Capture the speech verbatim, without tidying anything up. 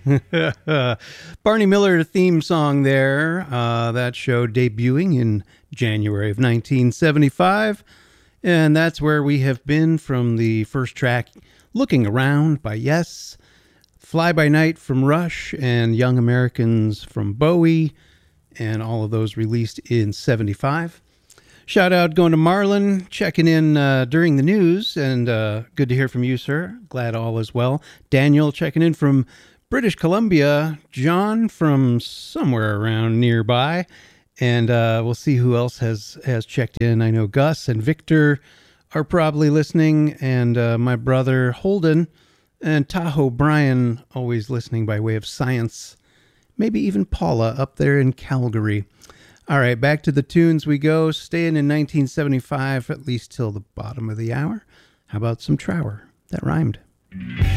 Barney Miller theme song there. Uh, that show debuting in January of nineteen seventy-five. And that's where we have been from the first track, Looking Around by Yes, Fly By Night from Rush, and Young Americans from Bowie, and all of those released in seventy-five. Shout out going to Marlon, checking in uh, during the news, and uh, good to hear from you, sir. Glad all is well. Daniel checking in from British Columbia. John from somewhere around nearby. And uh, we'll see who else has, has checked in. I know Gus and Victor are probably listening, and uh, my brother Holden and Tahoe Brian always listening by way of science. Maybe even Paula up there in Calgary. All right, back to the tunes we go. Staying in nineteen seventy-five, at least till the bottom of the hour. How about some Trower? That rhymed.